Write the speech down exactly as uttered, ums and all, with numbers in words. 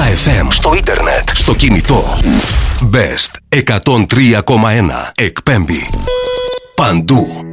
εφ εμ, στο ίντερνετ, στο κινητό. Best εκατόν τρία κόμμα ένα εκπέμπει παντού.